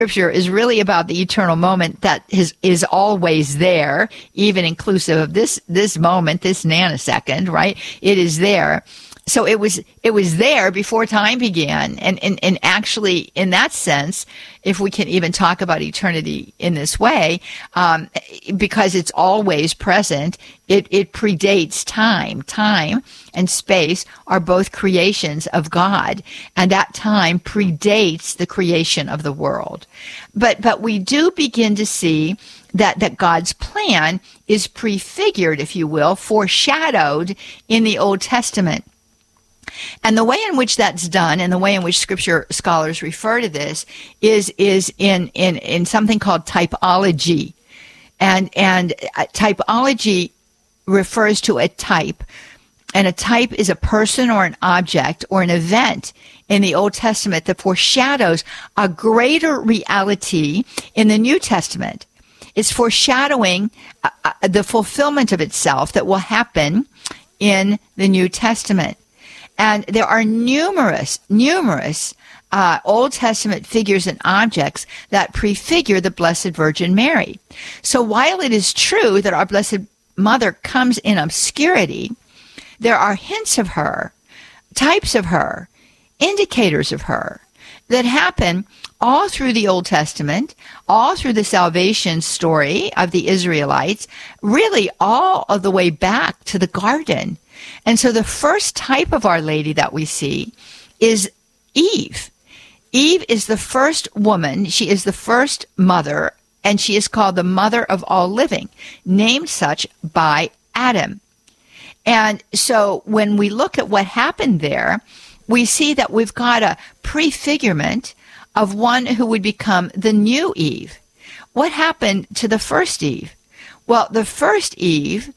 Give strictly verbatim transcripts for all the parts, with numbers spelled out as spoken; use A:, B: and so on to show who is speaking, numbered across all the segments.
A: Scripture is really about the eternal moment that is, is always there, even inclusive of this, this moment, this nanosecond, right? It is there. So it was, it was there before time began. And, and, and actually, in that sense, if we can even talk about eternity in this way, um, because it's always present, it, it predates time. Time and space are both creations of God, and that time predates the creation of the world. But, but we do begin to see that, that God's plan is prefigured, if you will, foreshadowed in the Old Testament. And the way in which that's done, and the way in which Scripture scholars refer to this, is is in in, in something called typology, and and typology refers to a type, and a type is a person or an object or an event in the Old Testament that foreshadows a greater reality in the New Testament. It's foreshadowing uh, uh, the fulfillment of itself that will happen in the New Testament. And there are numerous, numerous uh, Old Testament figures and objects that prefigure the Blessed Virgin Mary. So while it is true that our Blessed Mother comes in obscurity, there are hints of her, types of her, indicators of her that happen all through the Old Testament, all through the salvation story of the Israelites, really all of the way back to the garden. And so the first type of Our Lady that we see is Eve. Eve is the first woman. She is the first mother, and she is called the mother of all living, named such by Adam. And so when we look at what happened there, we see that we've got a prefigurement of one who would become the new Eve. What happened to the first Eve? Well, the first Eve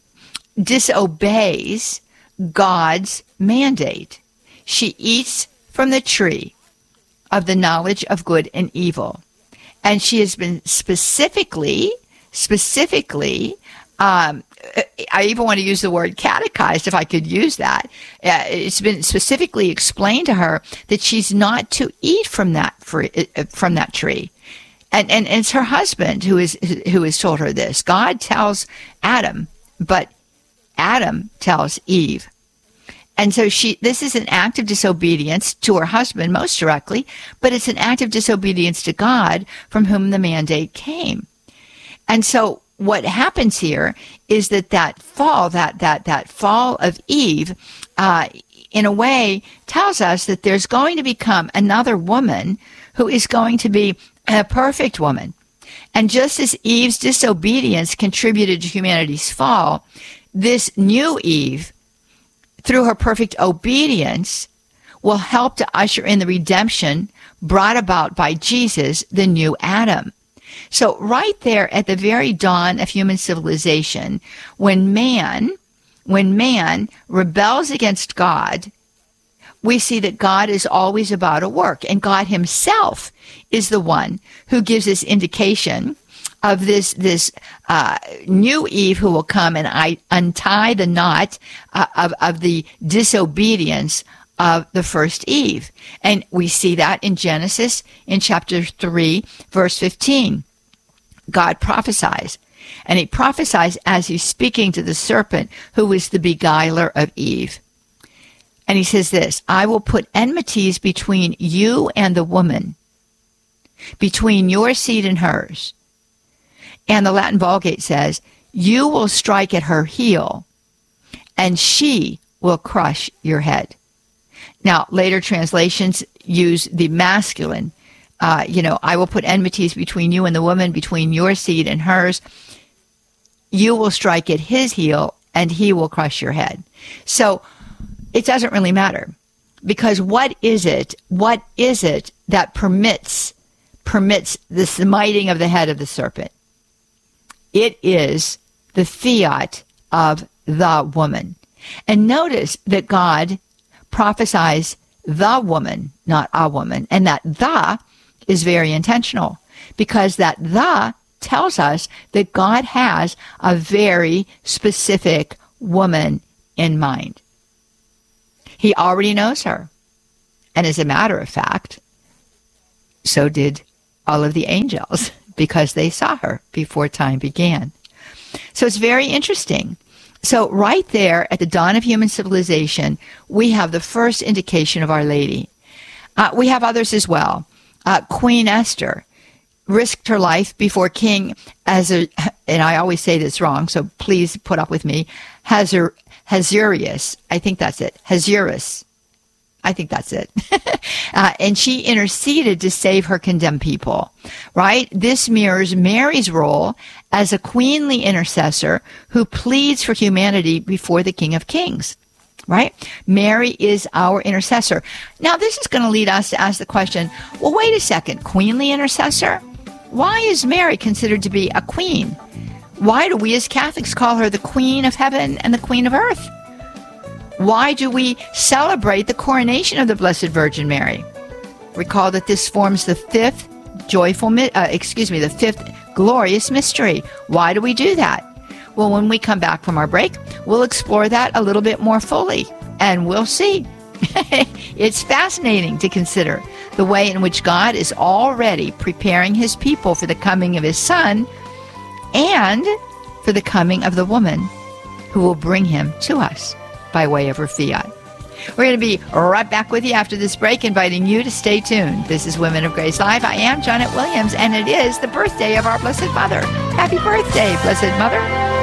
A: disobeys God's mandate. She eats from the tree of the knowledge of good and evil. And she has been specifically, specifically, um, I even want to use the word catechized, if I could use that. Uh, it's been specifically explained to her that she's not to eat from that free, uh, from that tree. And, and, and it's her husband who is who has told her this. God tells Adam, but Adam tells Eve. And so she, this is an act of disobedience to her husband most directly, but it's an act of disobedience to God from whom the mandate came. And so what happens here is that that fall, that, that, that fall of Eve, uh, in a way tells us that there's going to become another woman who is going to be a perfect woman. And just as Eve's disobedience contributed to humanity's fall, this new Eve, through her perfect obedience, will help to usher in the redemption brought about by Jesus, the new Adam. So right there at the very dawn of human civilization, when man, when man rebels against God, we see that God is always about a work, and God himself is the one who gives us indication of this this uh, new Eve who will come and I untie the knot uh, of, of the disobedience of the first Eve. And we see that in Genesis in chapter three, verse fifteen. God prophesies, and he prophesies as he's speaking to the serpent who is the beguiler of Eve. And he says this, I will put enmities between you and the woman, between your seed and hers. And the Latin Vulgate says, you will strike at her heel, and she will crush your head. Now, later translations use the masculine. Uh, you know, I will put enmities between you and the woman, between your seed and hers. You will strike at his heel, and he will crush your head. So it doesn't really matter, because what is it? What is it that permits permits the smiting of the head of the serpent? It is the fiat of the woman. And notice that God prophesies the woman, not a woman, and that the is very intentional, because that the tells us that God has a very specific woman in mind. He already knows her. And as a matter of fact, so did all of the angels because they saw her before time began. So it's very interesting. So right there at the dawn of human civilization, we have the first indication of Our Lady. Uh, we have others as well. Uh, Queen Esther risked her life before King Azar, and I always say this wrong, so please put up with me, Hazar, Hazurius. I think that's it. Hazurus. I think that's it. uh, and she interceded to save her condemned people, right? This mirrors Mary's role as a queenly intercessor who pleads for humanity before the King of Kings, right? Mary is our intercessor. Now, this is going to lead us to ask the question, well, wait a second, queenly intercessor? Why is Mary considered to be a queen? Why do we as Catholics call her the Queen of Heaven and the Queen of Earth? Why do we celebrate the coronation of the Blessed Virgin Mary? Recall that this forms the fifth joyful, uh, excuse me, the fifth glorious mystery. Why do we do that? Well, when we come back from our break, we'll explore that a little bit more fully, and we'll see. It's fascinating to consider the way in which God is already preparing his people for the coming of his Son and for the coming of the woman who will bring him to us by way of her fiat. We're going to be right back with you after this break, inviting you to stay tuned. This is Women of Grace Live. I am Janet Williams, and it is the birthday of our Blessed Mother. Happy birthday, Blessed Mother.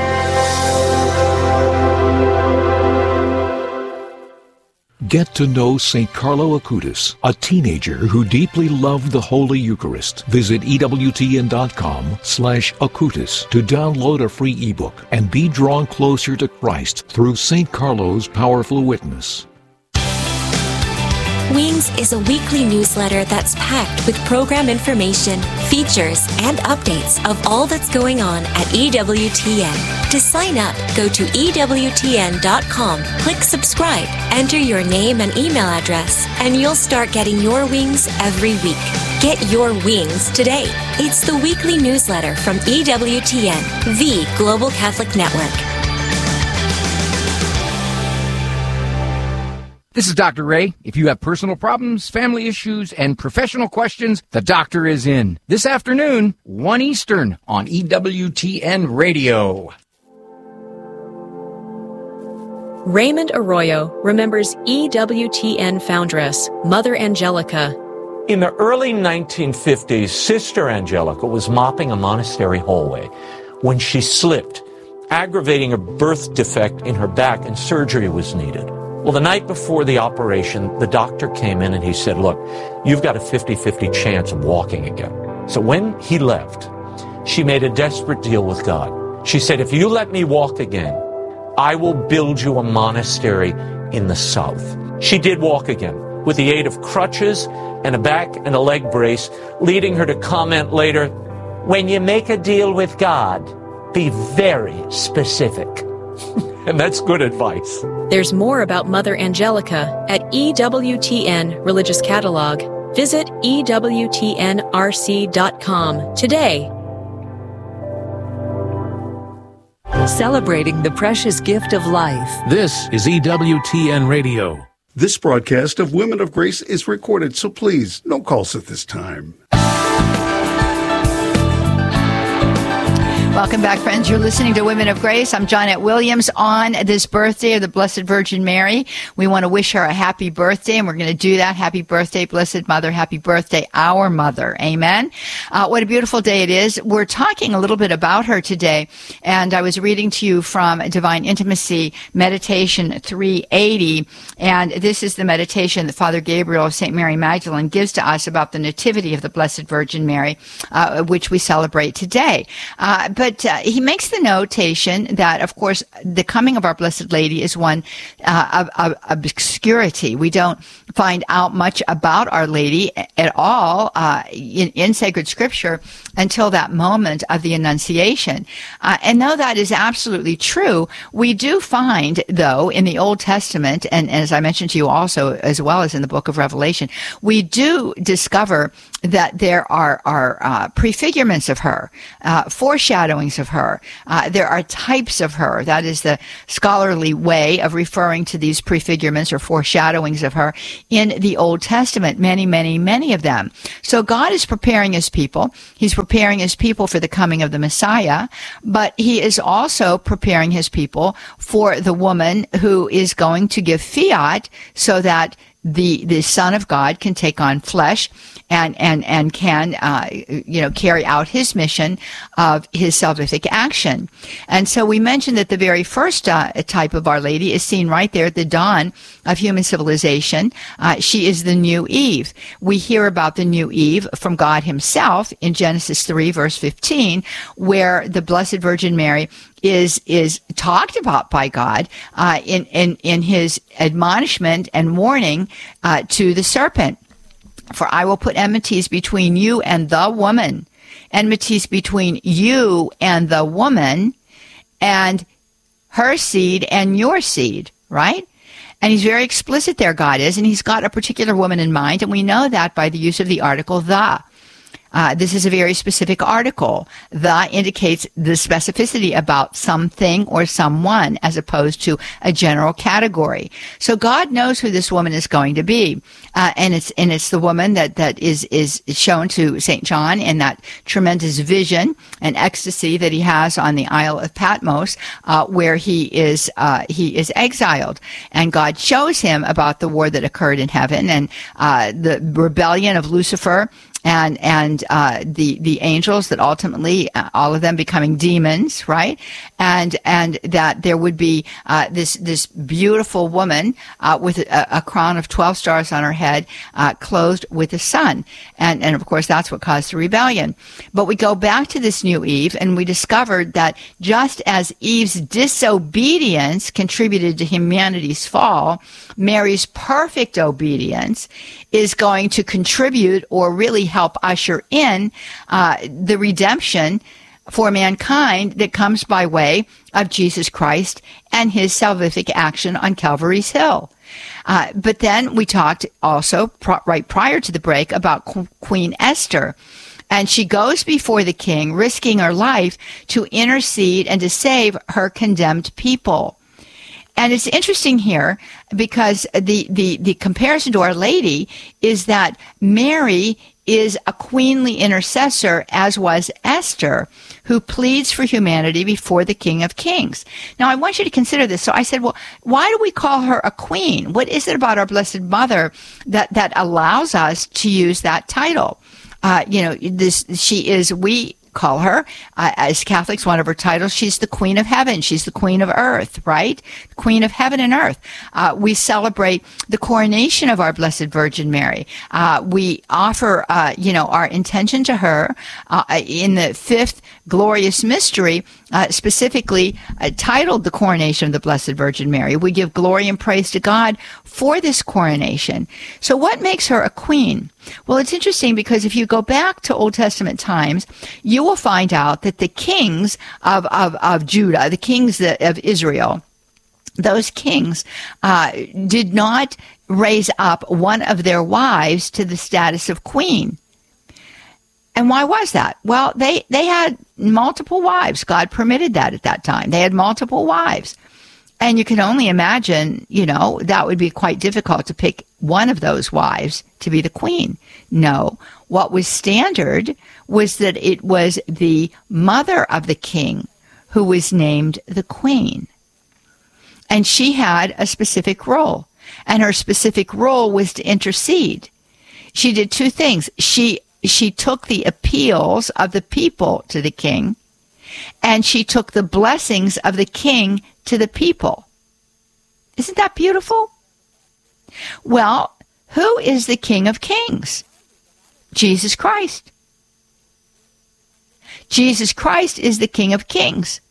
B: Get to know Saint Carlo Acutis, a teenager who deeply loved the Holy Eucharist. Visit EWTN.com slash Acutis to download a free ebook and be drawn closer to Christ through Saint Carlo's powerful witness.
C: Wings is a weekly newsletter that's packed with program information, features, and updates of all that's going on at E W T N. To sign up, go to E W T N dot com, click subscribe, enter your name and email address, and you'll start getting your wings every week. Get your wings today. It's the weekly newsletter from E W T N, the Global Catholic Network.
D: This is Doctor Ray. If you have personal problems, family issues, and professional questions, the doctor is in. This afternoon, one Eastern on E W T N Radio.
E: Raymond Arroyo remembers E W T N foundress, Mother Angelica.
F: In the early nineteen fifties, Sister Angelica was mopping a monastery hallway when she slipped, aggravating a birth defect in her back, and surgery was needed. Well, the night before the operation, the doctor came in and he said, look, you've got a fifty-fifty chance of walking again. So when he left, she made a desperate deal with God. She said, if you let me walk again, I will build you a monastery in the south. She did walk again with the aid of crutches and a back and a leg brace, leading her to comment later, when you make a deal with God, be very specific. And that's good advice.
E: There's more about Mother Angelica at E W T N Religious Catalog. Visit E W T N R C dot com today.
G: Celebrating the precious gift of life.
B: This is E W T N Radio.
H: This broadcast of Women of Grace is recorded, so please, no calls at this time.
A: Welcome back, friends. You're listening to Women of Grace. I'm Janet Williams. On this birthday of the Blessed Virgin Mary, we want to wish her a happy birthday, and we're going to do that. Happy birthday, Blessed Mother. Happy birthday, our Mother. Amen. Uh, what a beautiful day it is. We're talking a little bit about her today, and I was reading to you from Divine Intimacy Meditation three eighty, and this is the meditation that Father Gabriel of Saint Mary Magdalene gives to us about the Nativity of the Blessed Virgin Mary, uh, which we celebrate today. Uh, But uh, he makes the notation that, of course, the coming of our Blessed Lady is one uh, of, of obscurity. We don't find out much about Our Lady at all uh, in, in sacred scripture until that moment of the Annunciation. Uh, and though that is absolutely true, we do find, though, in the Old Testament, and, and as I mentioned to you also, as well as in the book of Revelation, we do discover that there are, are uh, prefigurements of her, uh, foreshadowings of her. Uh, there are types of her. That is the scholarly way of referring to these prefigurements or foreshadowings of her in the Old Testament. Many, many, many of them. So God is preparing his people. He's preparing his people for the coming of the Messiah, but he is also preparing his people for the woman who is going to give fiat so that the the Son of God can take on flesh and and and can uh, you know carry out his mission of his salvific action. And so we mentioned that the very first uh, type of Our Lady is seen right there at the dawn of human civilization. Uh, she is the new Eve. We hear about the new Eve from God himself in Genesis three, verse fifteen, where the Blessed Virgin Mary is is talked about by God uh, in, in, in his admonishment and warning uh, to the serpent. For I will put enmities between you and the woman, enmities between you and the woman, and her seed and your seed, right? And he's very explicit there, God is, and he's got a particular woman in mind, and we know that by the use of the article the. Uh, this is a very specific article. The indicates the specificity about something or someone as opposed to a general category. So God knows who this woman is going to be. Uh, and it's, and it's the woman that, that is, is shown to Saint John in that tremendous vision and ecstasy that he has on the Isle of Patmos, uh, where he is, uh, he is exiled. And God shows him about the war that occurred in heaven and, uh, the rebellion of Lucifer and and uh, the the angels that ultimately uh, all of them becoming demons, right? And and that there would be uh, this this beautiful woman uh, with a, a crown of twelve stars on her head, uh, clothed with the sun, and and of course that's what caused the rebellion. But we go back to this new Eve, and we discovered that just as Eve's disobedience contributed to humanity's fall, Mary's perfect obedience is going to contribute or really help usher in uh, the redemption for mankind that comes by way of Jesus Christ and his salvific action on Calvary's Hill. Uh, but then we talked also pro- right prior to the break about Qu- Queen Esther. And she goes before the king, risking her life to intercede and to save her condemned people. And it's interesting here because the, the, the comparison to Our Lady is that Mary is a queenly intercessor, as was Esther, who pleads for humanity before the King of Kings. Now, I want you to consider this. So I said, well, why do we call her a queen? What is it about our Blessed Mother that, that allows us to use that title? Uh, you know, this, she is, we call her, uh, as Catholics, one of her titles, she's the Queen of Heaven. She's the Queen of Earth, right? Queen of Heaven and Earth. Uh, we celebrate the coronation of our Blessed Virgin Mary. Uh, we offer, uh, you know, our intention to her uh, in the fifth glorious mystery, uh, specifically uh, titled the Coronation of the Blessed Virgin Mary. We give glory and praise to God for this coronation. So what makes her a queen? Well, it's interesting because if you go back to Old Testament times, you will find out that the kings of, of, of Judah, the kings that, of Israel, those kings uh, did not raise up one of their wives to the status of queen. And why was that? Well, they, they had multiple wives. God permitted that at that time. They had multiple wives. And you can only imagine, you know, that would be quite difficult to pick one of those wives to be the queen. No, what was standard was that it was the mother of the king who was named the queen. And she had a specific role. And her specific role was to intercede. She did two things. She she took the appeals of the people to the king, and she took the blessings of the king to the people. Isn't that beautiful? Well, who is the King of Kings? Jesus Christ. Jesus Christ is the King of Kings.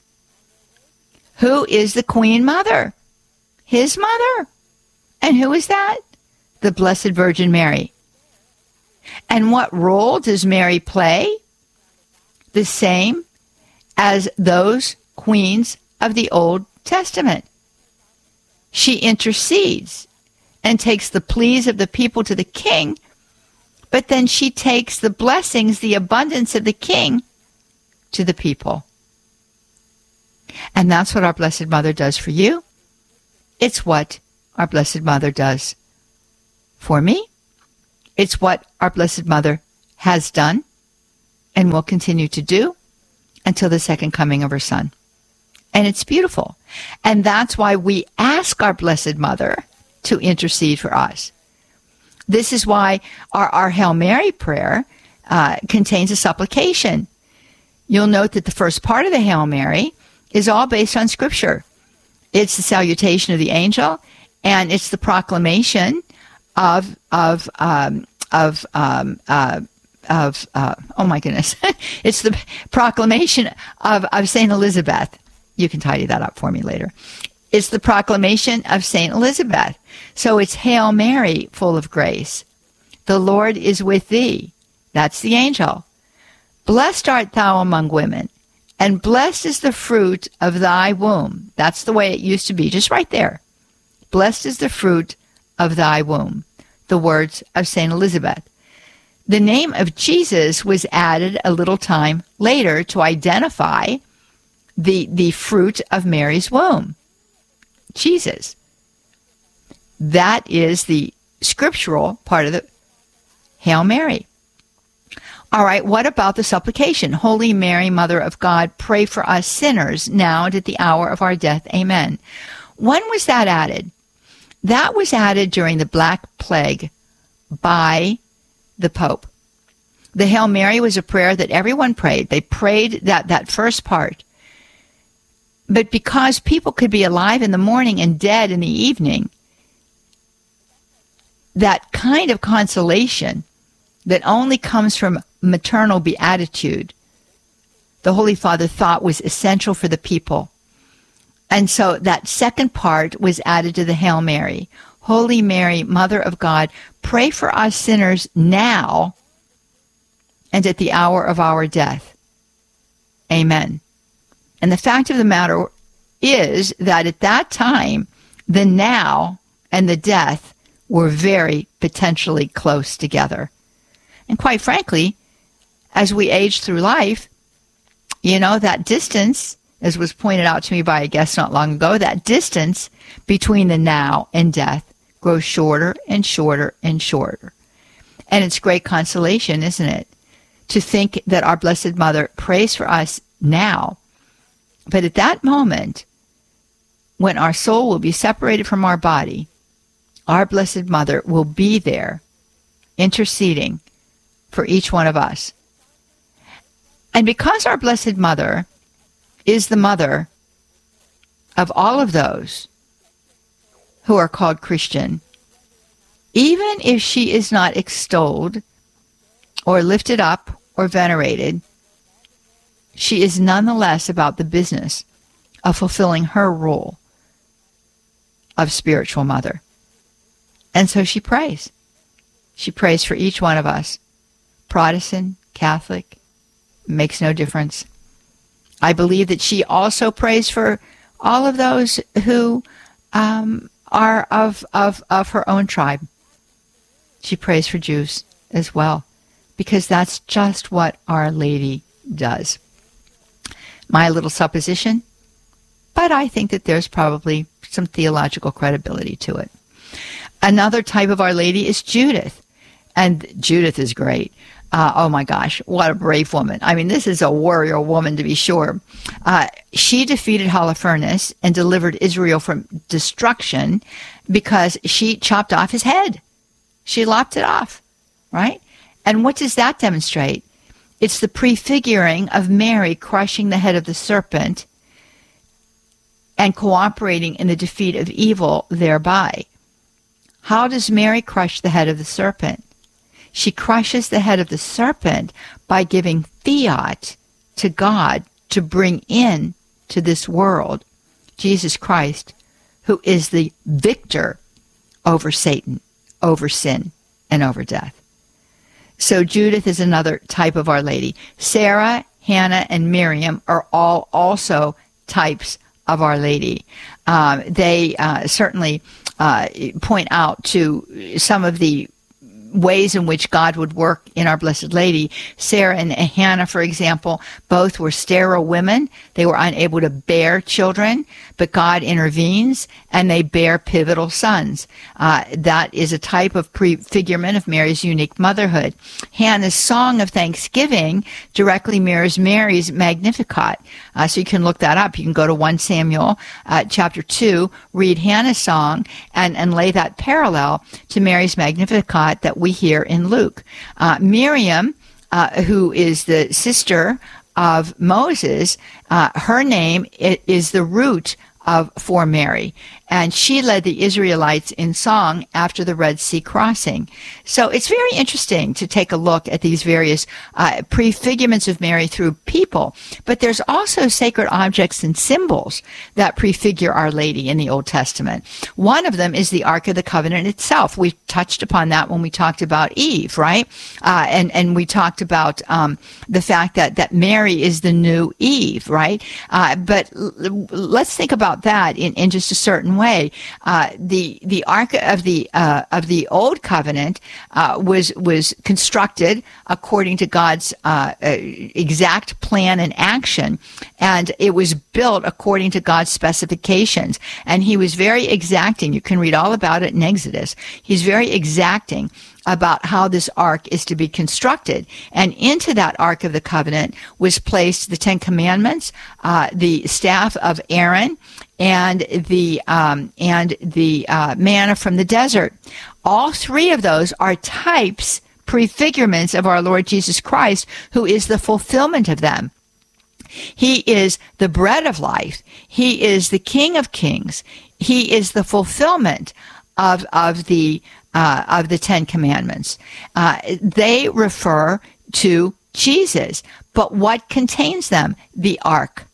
A: Who is the Queen Mother? His mother. And who is that? The Blessed Virgin Mary. And what role does Mary play? The same as those queens of the Old Testament. She intercedes and takes the pleas of the people to the king, but then she takes the blessings, the abundance of the King to the people. And that's what our Blessed Mother does for you. It's what our Blessed Mother does for me. It's what our Blessed Mother has done and will continue to do until the second coming of her Son. And it's beautiful. And that's why we ask our Blessed Mother to intercede for us. This is why our, our Hail Mary prayer uh, contains a supplication. You'll note that the first part of the Hail Mary is all based on Scripture. It's the salutation of the angel, and it's the proclamation of of um, of um, uh, of uh, oh my goodness, it's the proclamation of of Saint Elizabeth. You can tidy that up for me later. It's the proclamation of Saint Elizabeth. So it's Hail Mary, full of grace. The Lord is with thee. That's the angel. Blessed art thou among women, and blessed is the fruit of thy womb. That's the way it used to be, just right there. Blessed is the fruit of thy womb. The words of Saint Elizabeth. The name of Jesus was added a little time later to identify the, the fruit of Mary's womb. Jesus. That is the scriptural part of the Hail Mary. All right, what about the supplication? Holy Mary, Mother of God, pray for us sinners now and at the hour of our death. Amen. When was that added? That was added during the Black Plague by the Pope. The Hail Mary was a prayer that everyone prayed. They prayed that, that first part. But because people could be alive in the morning and dead in the evening, that kind of consolation that only comes from maternal beatitude, the Holy Father thought was essential for the people. And so that second part was added to the Hail Mary. Holy Mary, Mother of God, pray for us sinners now and at the hour of our death. Amen. And the fact of the matter is that at that time, the now and the death were very potentially close together. And quite frankly, as we age through life, you know, that distance, as was pointed out to me by a guest not long ago, that distance between the now and death grows shorter and shorter and shorter. And it's great consolation, isn't it, to think that our Blessed Mother prays for us now. But at that moment, when our soul will be separated from our body, our Blessed Mother will be there interceding for each one of us. And because our Blessed Mother is the mother of all of those who are called Christian, even if she is not extolled or lifted up or venerated, she is nonetheless about the business of fulfilling her role of spiritual mother. And so she prays. She prays for each one of us. Protestant, Catholic, makes no difference. I believe that she also prays for all of those who um, are of, of, of her own tribe. She prays for Jews as well, because that's just what Our Lady does. My little supposition, but I think that there's probably some theological credibility to it. Another type of Our Lady is Judith, and Judith is great. Uh, oh my gosh, what a brave woman. I mean, this is a warrior woman to be sure. Uh, she defeated Holofernes and delivered Israel from destruction because she chopped off his head. She lopped it off, right? And what does that demonstrate? It's the prefiguring of Mary crushing the head of the serpent and cooperating in the defeat of evil thereby. How does Mary crush the head of the serpent? She crushes the head of the serpent by giving fiat to God to bring in to this world Jesus Christ, who is the victor over Satan, over sin, and over death. So Judith is another type of Our Lady. Sarah, Hannah, and Miriam are all also types of Our Lady. Um, they uh, certainly uh, point out to some of the ways in which God would work in Our Blessed Lady. Sarah and Hannah, for example, both were sterile women. They were unable to bear children, but God intervenes and they bear pivotal sons. Uh, that is a type of prefigurement of Mary's unique motherhood. Hannah's song of thanksgiving directly mirrors Mary's Magnificat. Uh, so you can look that up. You can go to First Samuel uh, chapter two, read Hannah's song, and, and lay that parallel to Mary's Magnificat that we hear in Luke. Uh, Miriam, uh, who is the sister of Moses, uh, her name is the root of for Mary, and she led the Israelites in song after the Red Sea crossing. So it's very interesting to take a look at these various uh, prefigurements of Mary through people, but there's also sacred objects and symbols that prefigure Our Lady in the Old Testament. One of them is the Ark of the Covenant itself. We touched upon that when we talked about Eve, right? Uh, and, and we talked about um, the fact that, that Mary is the new Eve, right? Uh, but l- let's think about that in, in just a certain way. Uh, the the Ark of the uh, of the Old Covenant uh, was was constructed according to God's uh, uh, exact plan and action, and it was built according to God's specifications. And He was very exacting. You can read all about it in Exodus. He's very exacting about how this ark is to be constructed. And into that Ark of the Covenant was placed the Ten Commandments, uh, the staff of Aaron, and the um, and the uh, manna from the desert. All three of those are types, prefigurements of our Lord Jesus Christ, who is the fulfillment of them. He is the bread of life. He is the King of kings. He is the fulfillment of of the Uh, of the Ten Commandments. Uh, they refer to Jesus. But what contains them? The ark.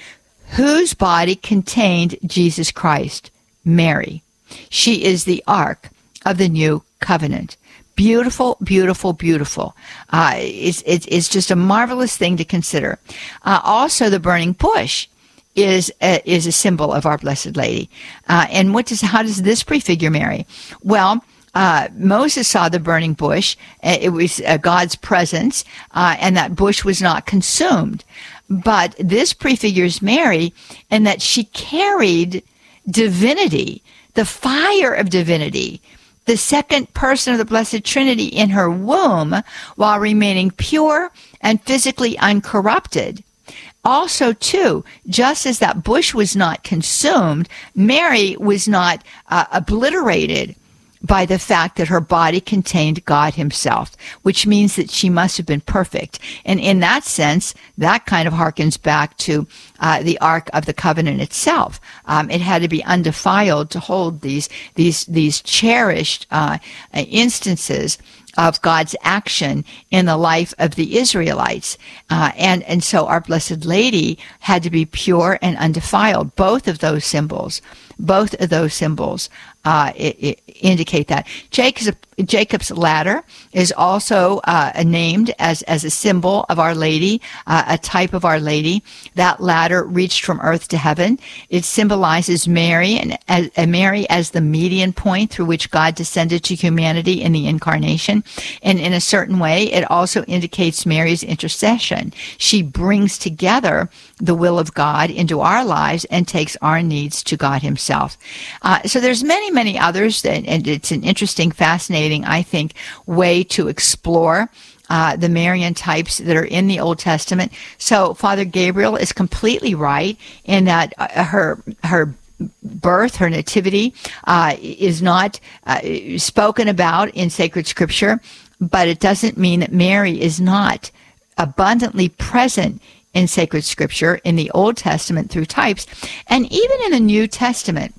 A: Whose body contained Jesus Christ? Mary. She is the ark of the new covenant. Beautiful, beautiful, beautiful. Uh, it's, it's, it's just a marvelous thing to consider. Uh, also, the burning bush is a, is a symbol of Our Blessed Lady. Uh, and what does how does this prefigure Mary? Well, Uh, Moses saw the burning bush. It was uh, God's presence, uh, and that bush was not consumed. But this prefigures Mary in that she carried divinity, the fire of divinity, the second person of the Blessed Trinity in her womb, while remaining pure and physically uncorrupted. Also, too, just as that bush was not consumed, Mary was not uh, obliterated by the fact that her body contained God Himself, which means that she must have been perfect. And in that sense, that kind of harkens back to uh, the Ark of the Covenant itself. Um, it had to be undefiled to hold these these these cherished uh, instances of God's action in the life of the Israelites. Uh, and, and so Our Blessed Lady had to be pure and undefiled. Both of those symbols, both of those symbols uh, it, it indicate that. Jacob's, Jacob's ladder is also uh, named as, as a symbol of Our Lady, uh, a type of Our Lady. That ladder reached from earth to heaven. It symbolizes Mary, and as, uh, Mary as the median point through which God descended to humanity in the incarnation. And in a certain way, it also indicates Mary's intercession. She brings together the will of God into our lives and takes our needs to God Himself. Uh, so there's many, many others, and, and it's an interesting, fascinating, I think, way to explore Uh, the Marian types that are in the Old Testament. So Father Gabriel is completely right in that uh, her her birth, her nativity, uh, is not uh, spoken about in sacred scripture, but it doesn't mean that Mary is not abundantly present in sacred scripture in the Old Testament through types. And even in the New Testament,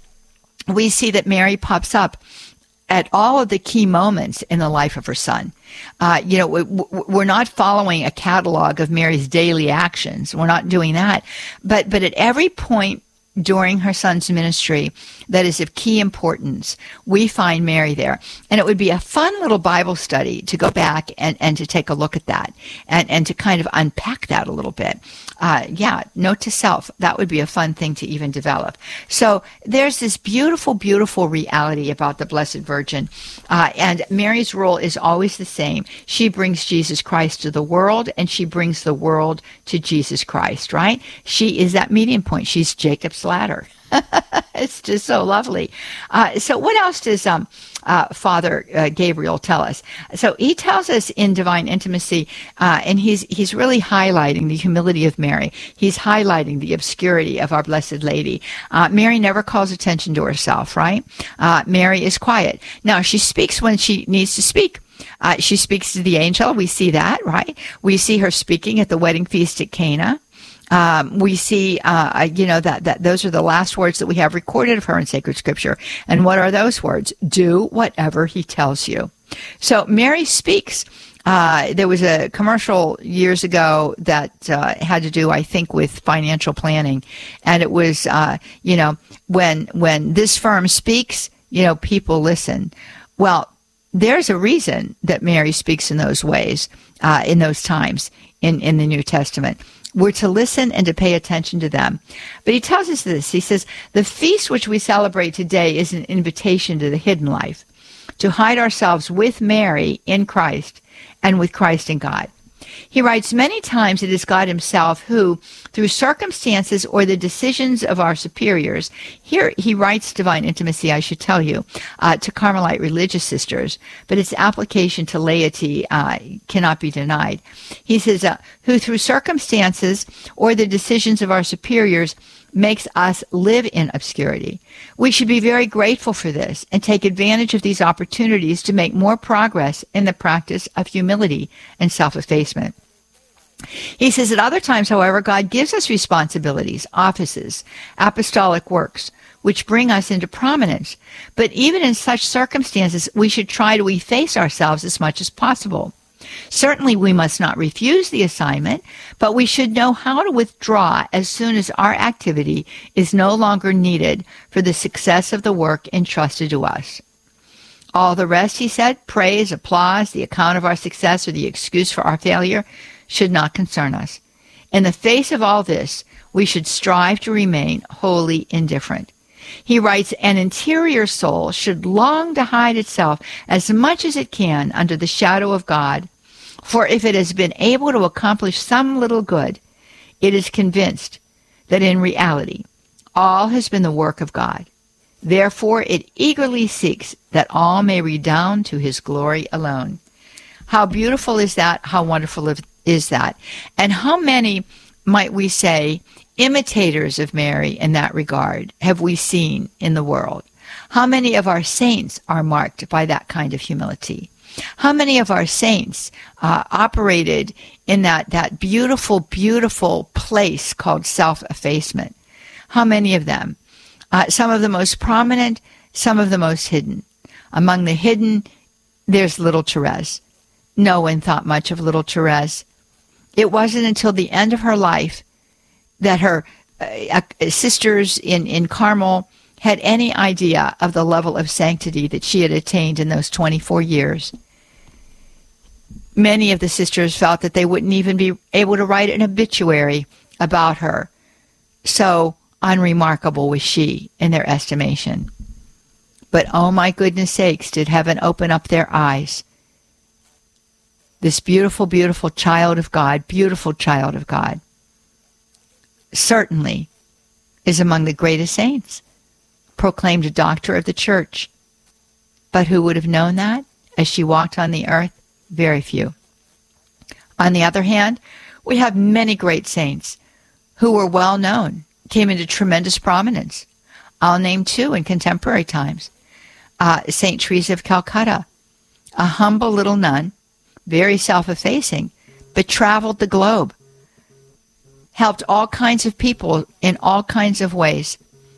A: we see that Mary pops up at all of the key moments in the life of her son. Uh, you know, we, we're not following a catalog of Mary's daily actions. We're not doing that. But but at every point during her son's ministry that is of key importance, we find Mary there. And it would be a fun little Bible study to go back and, and to take a look at that and, and to kind of unpack that a little bit. Uh, yeah, note to self, that would be a fun thing to even develop. So there's this beautiful, beautiful reality about the Blessed Virgin. Uh, and Mary's role is always the same. She brings Jesus Christ to the world, and she brings the world to Jesus Christ, right? She is that median point. She's Jacob's ladder. It's just so lovely. Uh, so what else does um, uh, Father uh, Gabriel tell us? So he tells us in Divine Intimacy, uh, and he's he's really highlighting the humility of Mary. He's highlighting the obscurity of our Blessed Lady. Uh, Mary never calls attention to herself, right? Uh, Mary is quiet. Now, she speaks when she needs to speak. Uh, she speaks to the angel. We see that, right? We see her speaking at the wedding feast at Cana. Um, we see, uh, you know, that, that those are the last words that we have recorded of her in sacred scripture. And what are those words? Do whatever he tells you. So Mary speaks. Uh, there was a commercial years ago that uh, had to do, I think, with financial planning. And it was, uh, you know, when when this firm speaks, you know, people listen. Well, there's a reason that Mary speaks in those ways, uh, in those times in, in the New Testament. We're to listen and to pay attention to them. But he tells us this. He says, the feast which we celebrate today is an invitation to the hidden life, to hide ourselves with Mary in Christ and with Christ in God. He writes, many times it is God himself who, through circumstances or the decisions of our superiors, here he writes Divine Intimacy, I should tell you, uh, to Carmelite religious sisters, but its application to laity uh, cannot be denied. He says, uh, who through circumstances or the decisions of our superiors makes us live in obscurity. We should be very grateful for this and take advantage of these opportunities to make more progress in the practice of humility and self-effacement. He says at other times, however, God gives us responsibilities, offices, apostolic works, which bring us into prominence. But even in such circumstances, we should try to efface ourselves as much as possible. Certainly, we must not refuse the assignment, but we should know how to withdraw as soon as our activity is no longer needed for the success of the work entrusted to us. All the rest, he said, praise, applause, the account of our success, or the excuse for our failure, should not concern us. In the face of all this, we should strive to remain wholly indifferent. He writes, an interior soul should long to hide itself as much as it can under the shadow of God, for if it has been able to accomplish some little good, it is convinced that in reality all has been the work of God. Therefore it eagerly seeks that all may redound to his glory alone. How beautiful is that? How wonderful is that? And how many, might we say, imitators of Mary in that regard have we seen in the world? How many of our saints are marked by that kind of humility? How many of our saints uh, operated in that, that beautiful, beautiful place called self-effacement? How many of them? Uh, some of the most prominent, some of the most hidden. Among the hidden, there's little Therese. No one thought much of little Therese. It wasn't until the end of her life that her uh, sisters in, in Carmel had any idea of the level of sanctity that she had attained in those twenty-four years. Many of the sisters felt that they wouldn't even be able to write an obituary about her. So unremarkable was she in their estimation. But oh my goodness sakes, did heaven open up their eyes. This beautiful, beautiful child of God, beautiful child of God, certainly is among the greatest saints, proclaimed a doctor of the church. But who would have known that as she walked on the earth? Very few. On the other hand, we have many great saints who were well known, came into tremendous prominence. I'll name two in contemporary times. Uh, Saint Teresa of Calcutta, a humble little nun, very self-effacing, but traveled the globe, helped all kinds of people in all kinds of ways.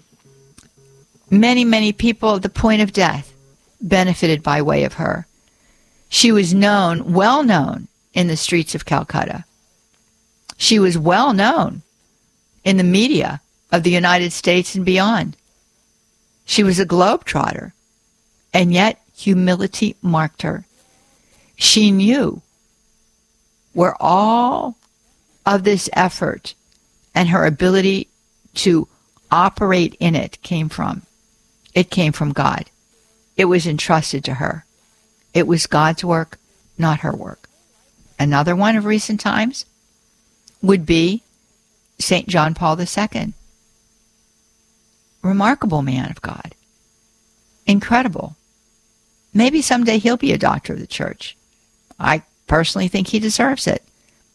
A: Many, many people at the point of death benefited by way of her. She was known, well known, in the streets of Calcutta. She was well known in the media of the United States and beyond. She was a globetrotter, and yet humility marked her. She knew where all of this effort and her ability to operate in it came from. It came from God. It was entrusted to her. It was God's work, not her work. Another one of recent times would be Saint John Paul the Second. Remarkable man of God. Incredible. Maybe someday he'll be a doctor of the church. I personally think he deserves it.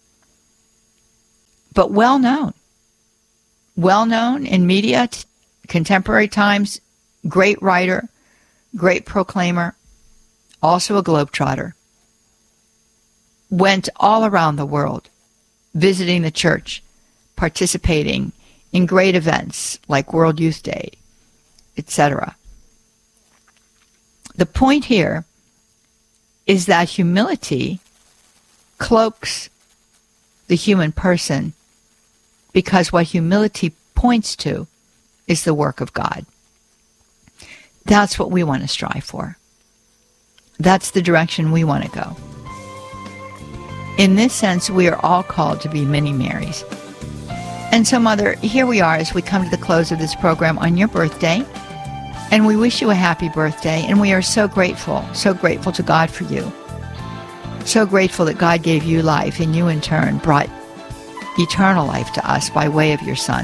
A: But well known. Well known in media, t- contemporary times, great writer, great proclaimer, also a globetrotter. Went all around the world, visiting the church, participating in great events like World Youth Day, et cetera. The point here is that humility cloaks the human person, because what humility points to is the work of God. That's what we want to strive for. That's the direction we want to go. In this sense, we are all called to be mini Marys. And so, Mother, here we are as we come to the close of this program on your birthday. And we wish you a happy birthday. And we are so grateful, so grateful to God for you. So grateful that God gave you life, and you in turn brought eternal life to us by way of your Son.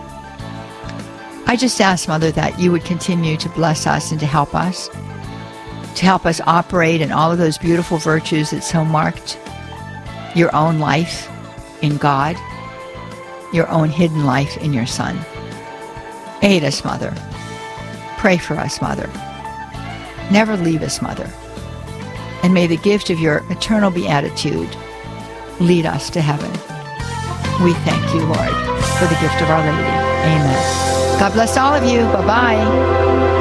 A: I just ask, Mother, that you would continue to bless us and to help us, to help us operate in all of those beautiful virtues that so marked your own life in God, your own hidden life in your Son. Aid us, Mother. Pray for us, Mother. Never leave us, Mother. And may the gift of your eternal beatitude lead us to heaven. We thank you, Lord, for the gift of Our Lady. Amen. God bless all of you. Bye-bye.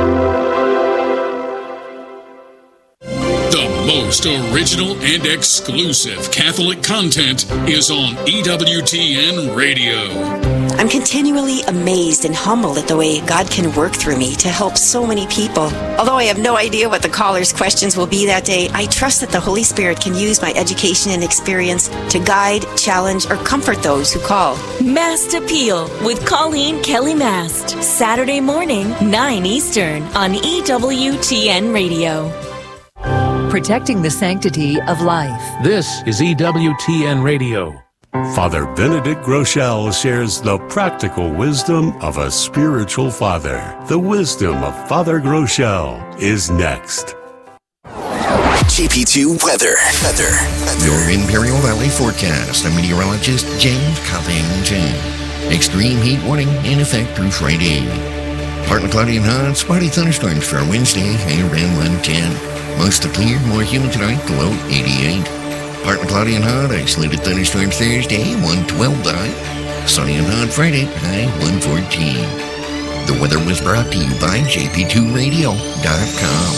I: The most original and exclusive Catholic content is on E W T N Radio.
J: I'm continually amazed and humbled at the way God can work through me to help so many people. Although I have no idea what the callers' questions will be that day, I trust that the Holy Spirit can use my education and experience to guide, challenge, or comfort those who call.
C: Mast Appeal with Colleen Kelly Mast. Saturday morning, nine Eastern on E W T N Radio.
G: Protecting the sanctity of life.
B: This is E W T N Radio.
K: Father Benedict Groeschel shares the practical wisdom of a spiritual father. The wisdom of Father Groeschel is next.
L: J P two weather. Weather.
M: Your Imperial Valley forecast. I'm meteorologist James Covington. Extreme heat warning in effect through Friday. Partly cloudy and hot, spotty thunderstorms for Wednesday, high around one ten. Mostly clear, more humid tonight, low eighty-eight. Partly cloudy and hot, isolated thunderstorms Thursday, one twelve high. Sunny and hot Friday, high one fourteen. The weather was brought to you by J P two radio dot com.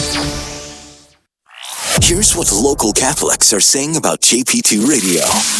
L: Here's what the local Catholics are saying about J P two Radio.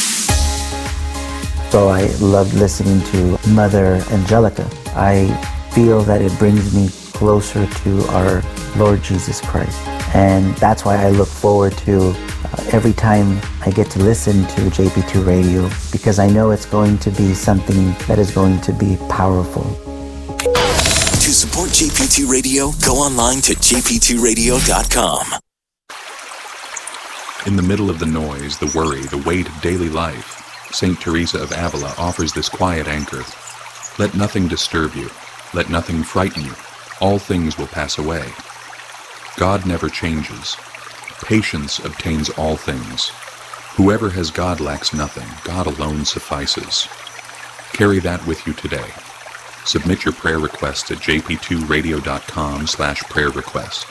N: So I love listening to Mother Angelica. I feel that it brings me closer to our Lord Jesus Christ. And that's why I look forward to uh, every time I get to listen to J P two Radio, because I know it's going to be something that is going to be powerful.
L: To support J P two Radio, go online to J P two radio dot com.
O: In the middle of the noise, the worry, the weight of daily life, Saint Teresa of Avila offers this quiet anchor. Let nothing disturb you. Let nothing frighten you. All things will pass away. God never changes. Patience obtains all things. Whoever has God lacks nothing. God alone suffices. Carry that with you today. Submit your prayer request at J P two radio dot com slash prayer request.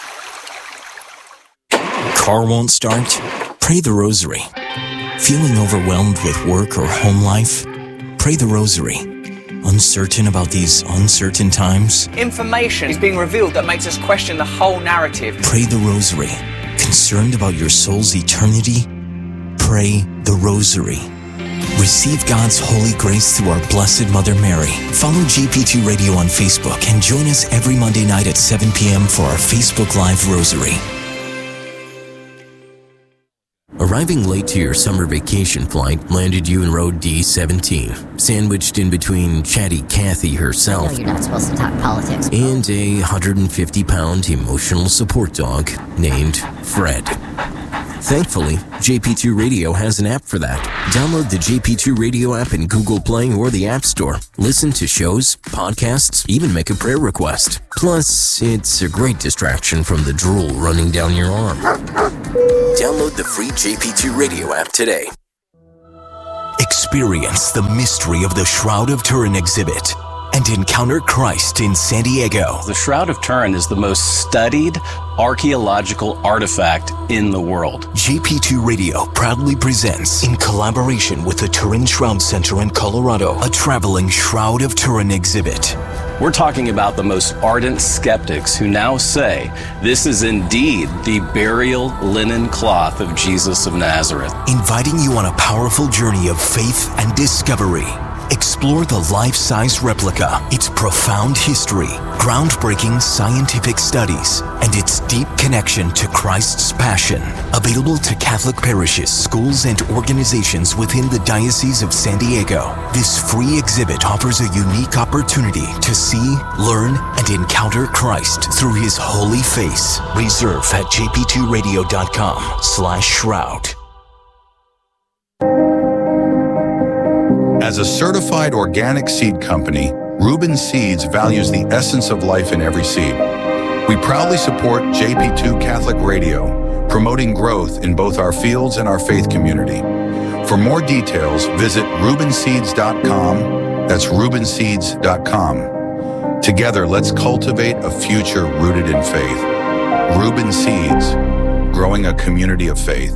P: Car won't start? Pray the Rosary. Feeling overwhelmed with work or home life? Pray the Rosary. Uncertain about these uncertain times?
Q: Information is being revealed that makes us question the whole narrative.
P: Pray the Rosary. Concerned about your soul's eternity? Pray the Rosary. Receive God's holy grace through our Blessed Mother Mary. Follow J P two Radio on Facebook and join us every Monday night at seven p.m. for our Facebook Live Rosary. Arriving late to your summer vacation flight landed you in row D seventeen, sandwiched in between chatty Kathy herself
R: I know you're not supposed to talk politics.
P: and a one hundred fifty pound emotional support dog named Fred. Thankfully, J P two Radio has an app for that. Download the J P two Radio app in Google Play or the App Store. Listen to shows, podcasts, even make a prayer request. Plus, it's a great distraction from the drool running down your arm. Download the free J P two Radio app today. Experience the mystery of the Shroud of Turin exhibit and encounter Christ in San Diego.
S: The Shroud of Turin is the most studied archaeological artifact in the world.
P: J P two Radio proudly presents, in collaboration with the Turin Shroud Center in Colorado, a traveling Shroud of Turin exhibit.
S: We're talking about the most ardent skeptics who now say this is indeed the burial linen cloth of Jesus of Nazareth.
P: Inviting you on a powerful journey of faith and discovery. Explore the life-size replica, its profound history, groundbreaking scientific studies, and its deep connection to Christ's passion. Available to Catholic parishes, schools, and organizations within the Diocese of San Diego. This free exhibit offers a unique opportunity to see, learn, and encounter Christ through his holy face. Reserve at j p two radio dot com slash shroud.
T: As a certified organic seed company, Reuben Seeds values the essence of life in every seed. We proudly support J P two Catholic Radio, promoting growth in both our fields and our faith community. For more details, visit reuben seeds dot com. That's reuben seeds dot com. Together, let's cultivate a future rooted in faith. Reuben Seeds, growing a community of faith.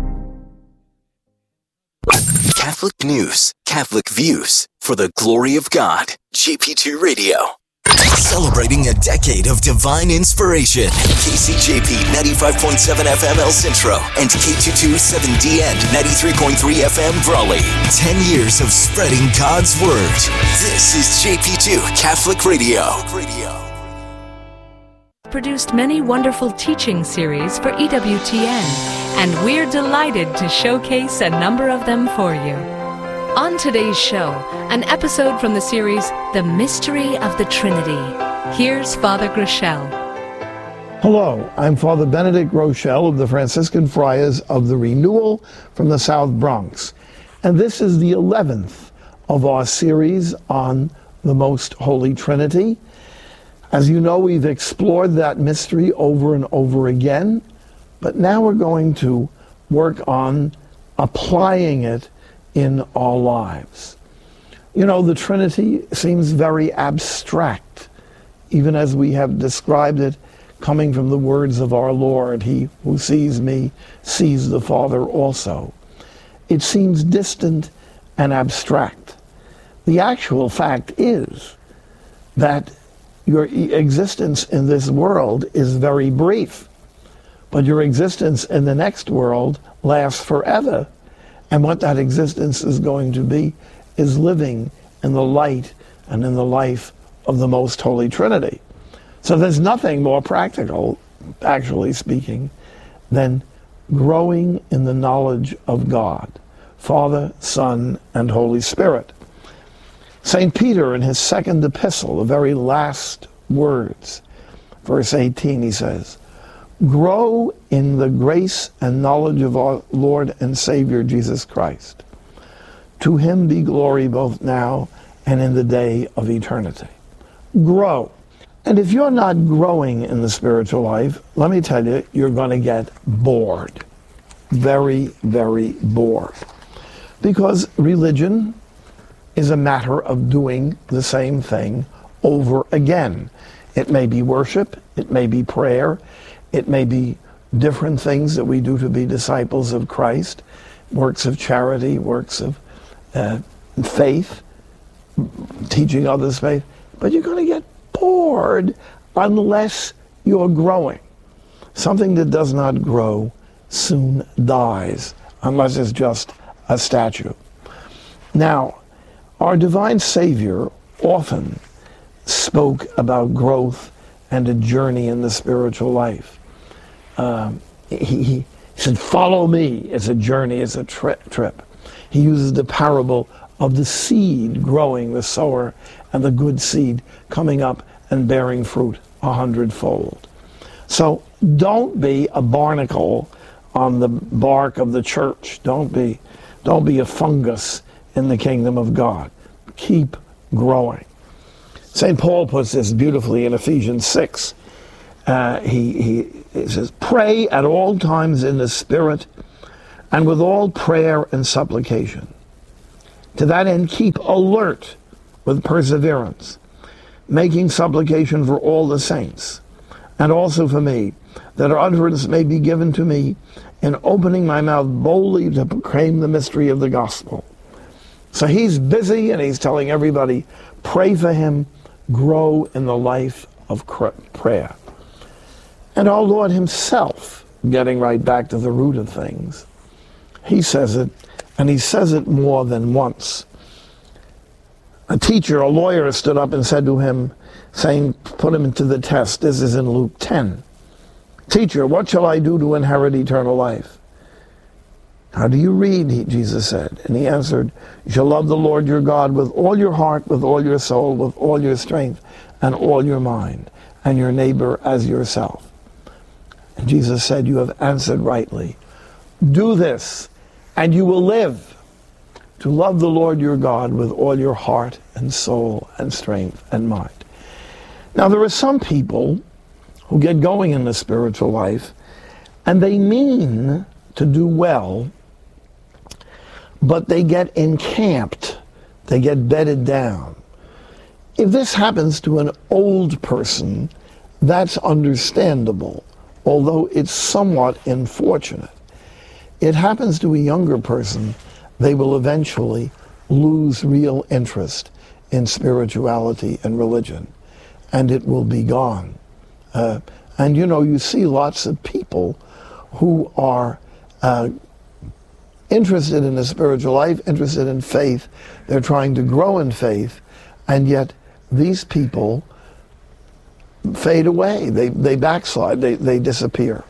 P: Catholic news, Catholic views, for the glory of God. J P two Radio. Celebrating a decade of divine inspiration. K C J P ninety-five point seven F M El Centro and K two twenty-seven D N ninety-three point three F M Brawley. Ten years of spreading God's Word. This is J P two Catholic Radio.
E: Produced many wonderful teaching series for E W T N, and we're delighted to showcase a number of them for you. On today's show, an episode from the series The Mystery of the Trinity. Here's Father Groeschel.
U: Hello, I'm Father Benedict Groeschel of the Franciscan Friars of the Renewal from the South Bronx, and this is the eleventh of our series on the Most Holy Trinity. As you know, we've explored that mystery over and over again, but now we're going to work on applying it in our lives. You know, the Trinity seems very abstract, even as we have described it coming from the words of our Lord, "He who sees me sees the Father also." It seems distant and abstract. The actual fact is that your existence in this world is very brief, but your existence in the next world lasts forever. And what that existence is going to be is living in the light and in the life of the Most Holy Trinity. So there's nothing more practical, actually speaking, than growing in the knowledge of God, Father, Son, and Holy Spirit. Saint Peter, in his second epistle, the very last words, verse eighteen, he says, "Grow in the grace and knowledge of our Lord and Savior Jesus Christ. To him be glory both now and in the day of eternity." Grow. And if you're not growing in the spiritual life, let me tell you, you're going to get bored. Very, very bored. Because religion is a matter of doing the same thing over again. It may be worship, it may be prayer, it may be different things that we do to be disciples of Christ, works of charity, works of uh, faith, teaching others faith. But you're going to get bored unless you're growing. Something that does not grow soon dies, unless it's just a statue. Now, our divine Savior often spoke about growth and a journey in the spiritual life. Um, he, he said, follow me. It's a journey, it's a tri- trip. He uses the parable of the seed growing, the sower, and the good seed coming up and bearing fruit a hundredfold. So don't be a barnacle on the bark of the church. Don't be, don't be a fungus in the kingdom of God. Keep growing. Saint Paul puts this beautifully in Ephesians six. Uh, he, he, he says, pray at all times in the Spirit and with all prayer and supplication. To that end, keep alert with perseverance, making supplication for all the saints, and also for me, that utterance may be given to me in opening my mouth boldly to proclaim the mystery of the gospel. So he's busy and he's telling everybody, pray for him, grow in the life of prayer. And our Lord himself, getting right back to the root of things, he says it, and he says it more than once. A teacher, a lawyer, stood up and said to him, saying, put him into the test. This is in Luke ten. Teacher, what shall I do to inherit eternal life? How do you read? He, Jesus said. And he answered, you shall love the Lord your God with all your heart, with all your soul, with all your strength, and all your mind, and your neighbor as yourself. And Jesus said, you have answered rightly. Do this, and you will live. To love the Lord your God with all your heart and soul and strength and mind. Now, there are some people who get going in the spiritual life, and they mean to do well, but they get encamped, they get bedded down. If this happens to an old person, that's understandable, although it's somewhat unfortunate. It happens to a younger person, they will eventually lose real interest in spirituality and religion, and it will be gone. Uh, and you know, you see lots of people who are uh, interested in the spiritual life, interested in faith. They're trying to grow in faith, and yet these people fade away. They, they backslide. They, they disappear.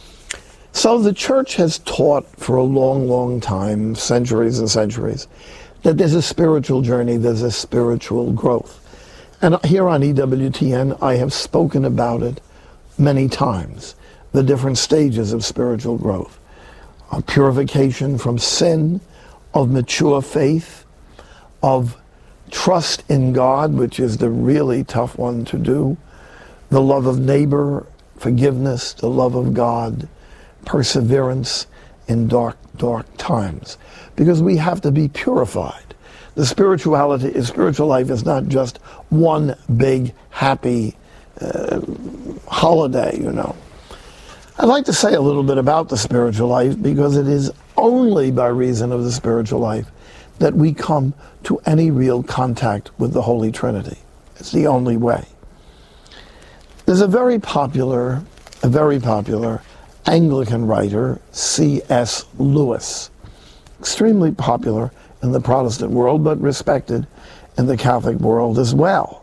U: So the church has taught for a long, long time, centuries and centuries, that there's a spiritual journey, there's a spiritual growth. And here on E W T N, I have spoken about it many times, the different stages of spiritual growth. Of purification from sin, of mature faith, of trust in God, which is the really tough one to do, the love of neighbor, forgiveness, the love of God, perseverance in dark, dark times. Because we have to be purified. The spirituality, spiritual life is not just one big, happy uh, holiday, you know. I'd like to say a little bit about the spiritual life, because it is only by reason of the spiritual life that we come to any real contact with the Holy Trinity. It's the only way. There's a very popular, a very popular Anglican writer, C S Lewis, extremely popular in the Protestant world, but respected in the Catholic world as well.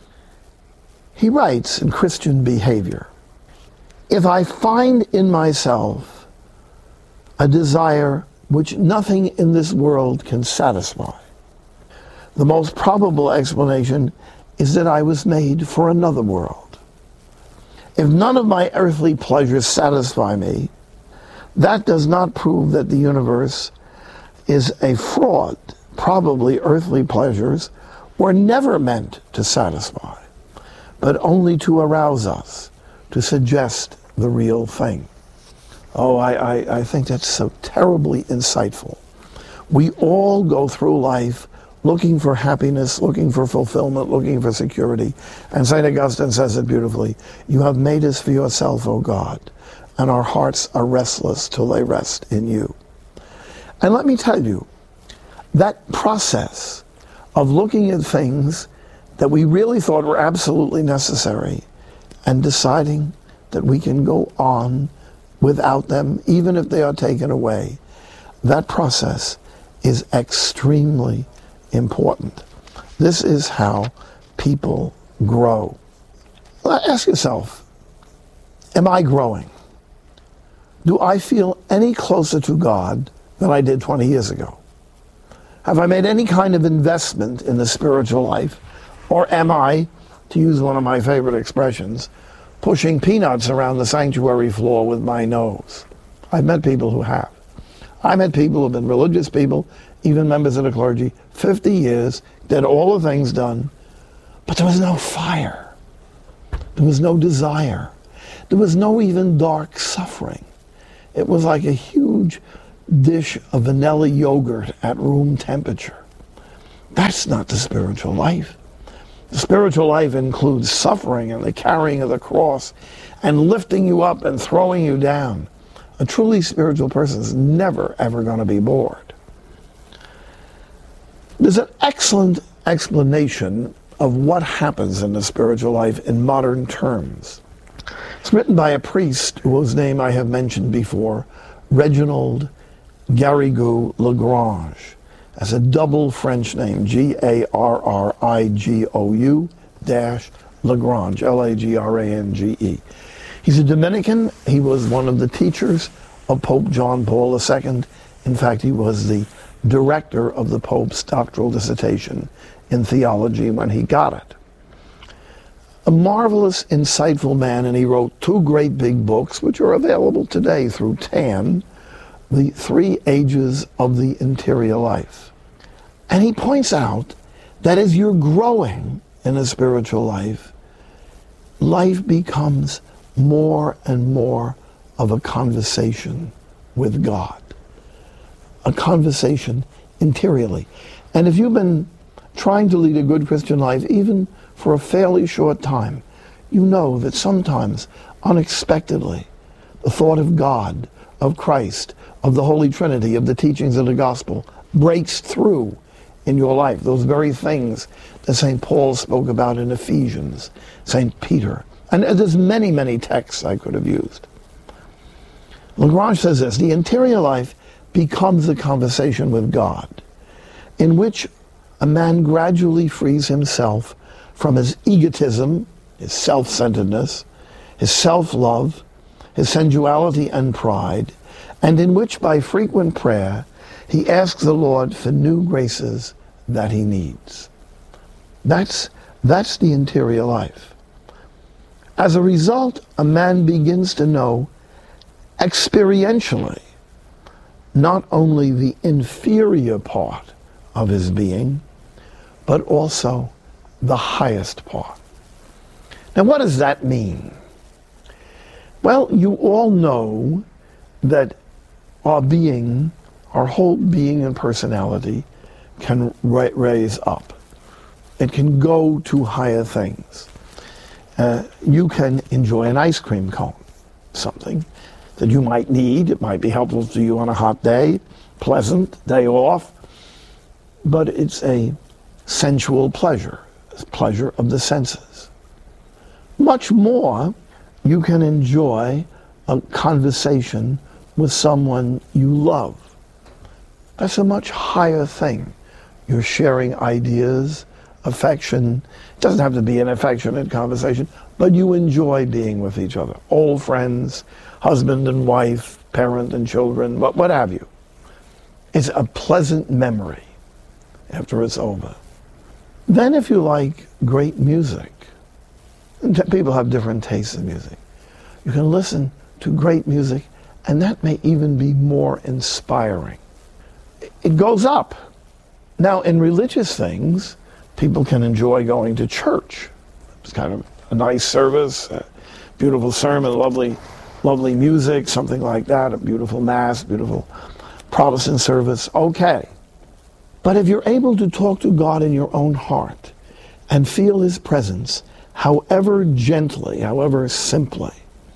U: He writes in Christian Behavior, if I find in myself a desire which nothing in this world can satisfy, the most probable explanation is that I was made for another world. If none of my earthly pleasures satisfy me, that does not prove that the universe is a fraud. Probably earthly pleasures were never meant to satisfy, but only to arouse us, to suggest the real thing. Oh, I, I, I think that's so terribly insightful. We all go through life looking for happiness, looking for fulfillment, looking for security. And Saint Augustine says it beautifully. You have made us for yourself, O God, and our hearts are restless till they rest in you. And let me tell you, that process of looking at things that we really thought were absolutely necessary and deciding that we can go on without them, even if they are taken away, that process is extremely important. This is how people grow. Well, ask yourself, am I growing? Do I feel any closer to God than I did twenty years ago? Have I made any kind of investment in the spiritual life? Or am I, to use one of my favorite expressions, pushing peanuts around the sanctuary floor with my nose? I've met people who have. I met people who have been religious people, even members of the clergy, fifty years, did all the things done, but there was no fire. There was no desire. There was no even dark suffering. It was like a huge dish of vanilla yogurt at room temperature. That's not the spiritual life. The spiritual life includes suffering and the carrying of the cross and lifting you up and throwing you down. A truly spiritual person is never, ever going to be bored. There's an excellent explanation of what happens in the spiritual life in modern terms. It's written by a priest whose name I have mentioned before, Reginald Garrigou Lagrange. As a double French name, G A R R I G O U dash Lagrange, L A G R A N G E. He's a Dominican. He was one of the teachers of Pope John Paul the Second. In fact, he was the director of the Pope's doctoral dissertation in theology when he got it. A marvelous, insightful man, and he wrote two great big books, which are available today through T A N, The Three Ages of the Interior Life. And he points out that as you're growing in a spiritual life, life becomes more and more of a conversation with God. A conversation interiorly. And if you've been trying to lead a good Christian life, even for a fairly short time, you know that sometimes, unexpectedly, the thought of God, of Christ, of the Holy Trinity, of the teachings of the gospel breaks through in your life. Those very things that Saint Paul spoke about in Ephesians, Saint Peter. And there's many, many texts I could have used. Lagrange says this: the interior life becomes a conversation with God, in which a man gradually frees himself from his egotism, his self-centeredness, his self-love, his sensuality and pride, and in which by frequent prayer he asks the Lord for new graces that he needs. That's, that's the interior life. As a result, a man begins to know experientially not only the inferior part of his being, but also the highest part. Now, what does that mean? Well, you all know that our being, our whole being and personality can ra- raise up. It can go to higher things. Uh, you can enjoy an ice cream cone, something that you might need. It might be helpful to you on a hot day, pleasant day off, but it's a sensual pleasure, pleasure of the senses. Much more, you can enjoy a conversation with someone you love. That's a much higher thing. You're sharing ideas, affection. It doesn't have to be an affectionate conversation, but you enjoy being with each other. Old friends, husband and wife, parent and children, what, what have you. It's a pleasant memory after it's over. Then if you like great music, and t- people have different tastes in music, you can listen to great music, and that may even be more inspiring. It goes up. Now, in religious things, people can enjoy going to church. It's kind of a nice service, a beautiful sermon, lovely, lovely music, something like that, a beautiful mass, beautiful Protestant service. Okay. But if you're able to talk to God in your own heart and feel his presence, however gently, however simply,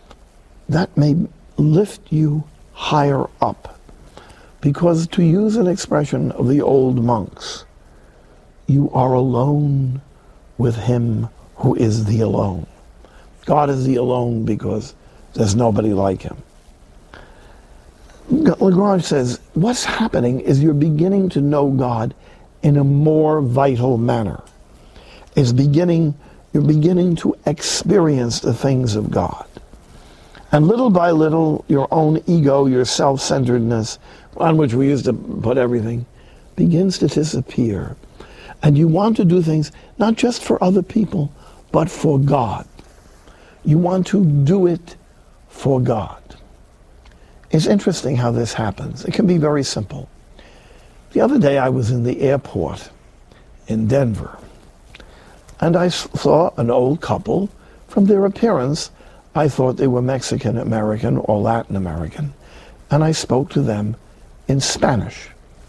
U: that may lift you higher up. Because, to use an expression of the old monks, you are alone with him who is the alone. God is the alone because there's nobody like him. Lagrange says, what's happening is you're beginning to know God in a more vital manner. It's beginning, you're beginning to experience the things of God. And little by little, your own ego, your self-centeredness, on which we used to put everything, begins to disappear. And you want to do things not just for other people, but for God. You want to do it for God. It's interesting how this happens. It can be very simple. The other day I was in the airport in Denver, and I saw an old couple. From their appearance, I thought they were Mexican American or Latin American, and I spoke to them in Spanish.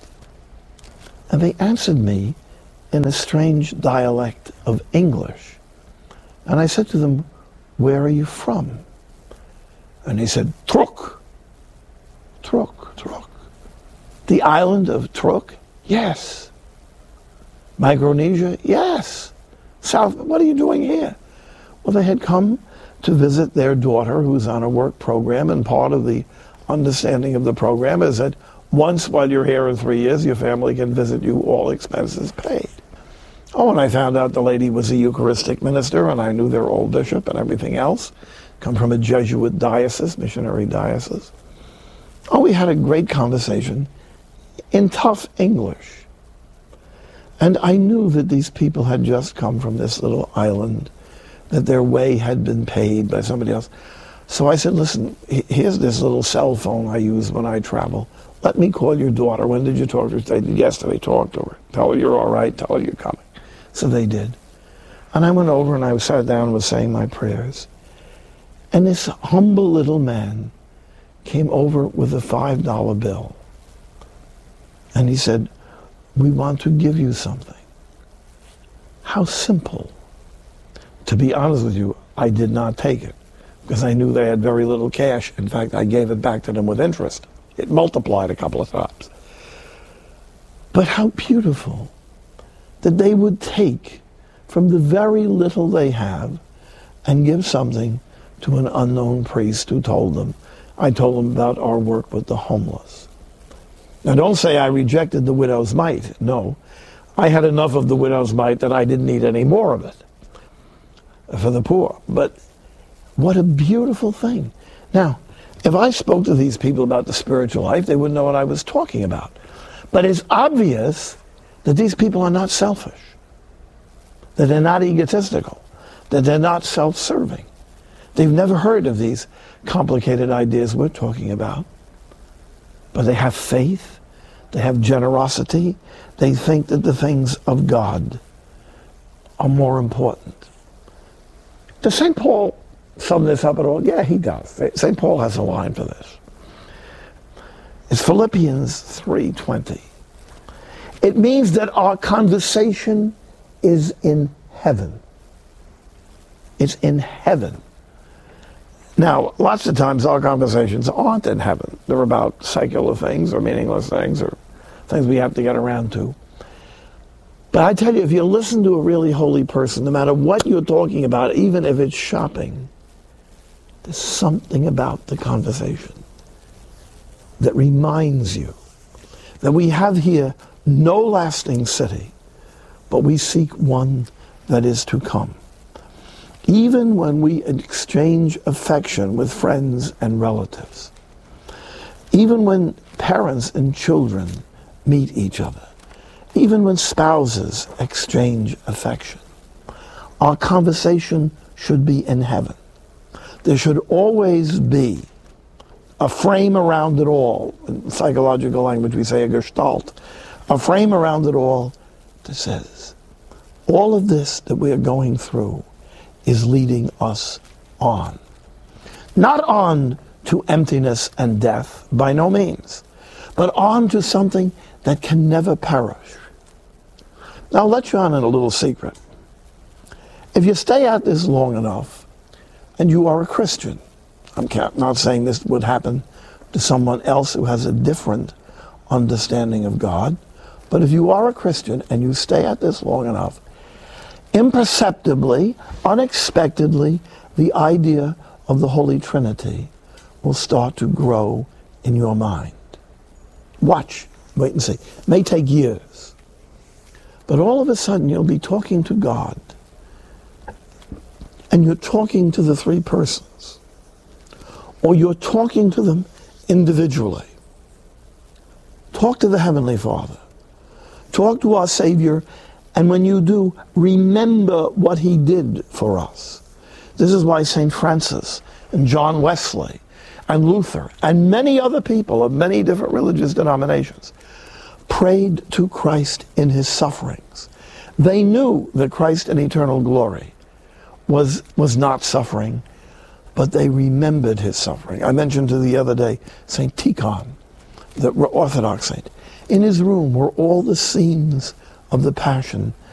U: And they answered me in a strange dialect of English. And I said to them, where are you from? And he said, Truk. Truk, Truk. The island of Truk? Yes. Micronesia? Yes. South, what are you doing here? Well, they had come to visit their daughter who's on a work program, and part of the understanding of the program is that once while you're here in three years, your family can visit you, all expenses paid. Oh, and I found out the lady was a Eucharistic minister, and I knew their old bishop and everything else. Come from a Jesuit diocese, missionary diocese. Oh, we had a great conversation in tough English. And I knew that these people had just come from this little island, that their way had been paid by somebody else. So I said, listen, here's this little cell phone I use when I travel. Let me call your daughter. When did you talk to her? They did yesterday. Talk to her. Tell her you're all right. Tell her you're coming. So they did. And I went over and I sat down and was saying my prayers. And this humble little man came over with a five dollar bill. And he said, we want to give you something. How simple. To be honest with you, I did not take it because I knew they had very little cash. In fact, I gave it back to them with interest. It multiplied a couple of times. But how beautiful that they would take from the very little they have and give something to an unknown priest who told them. I told them about our work with the homeless. Now, don't say I rejected the widow's mite. No, I had enough of the widow's mite that I didn't need any more of it for the poor. But what a beautiful thing. Now, if I spoke to these people about the spiritual life, they wouldn't know what I was talking about. But it's obvious that these people are not selfish, that they're not egotistical, that they're not self-serving. They've never heard of these complicated ideas we're talking about. But they have faith, they have generosity, they think that the things of God are more important. Does Saint Paul sum this up at all? Yeah, he does. Saint Paul has a line for this. It's Philippians three twenty. It means that our conversation is in heaven. It's in heaven. Now, lots of times our conversations aren't in heaven. They're about secular things or meaningless things or things we have to get around to. But I tell you, if you listen to a really holy person, no matter what you're talking about, even if it's shopping, there's something about the conversation that reminds you that we have here no lasting city, but we seek one that is to come. Even when we exchange affection with friends and relatives, even when parents and children meet each other, even when spouses exchange affection, our conversation should be in heaven. There should always be a frame around it all. In psychological language, we say a gestalt. A frame around it all that says, all of this that we are going through is leading us on. Not on to emptiness and death, by no means, but on to something that can never perish. Now, I'll let you on in a little secret. If you stay at this long enough, and you are a Christian, I'm not saying this would happen to someone else who has a different understanding of God, but if you are a Christian and you stay at this long enough, imperceptibly, unexpectedly, the idea of the Holy Trinity will start to grow in your mind. Watch, wait and see. It may take years. But all of a sudden you'll be talking to God, and you're talking to the three persons, or you're talking to them individually. Talk to the Heavenly Father. Talk to our Savior, and when you do, remember what He did for us. This is why Saint Francis and John Wesley and Luther and many other people of many different religious denominations prayed to Christ in His sufferings. They knew that Christ in eternal glory was, was not suffering, but they remembered His suffering. I mentioned to the other day Saint Tikhon, the Orthodox saint. In his room were all the scenes of the Passion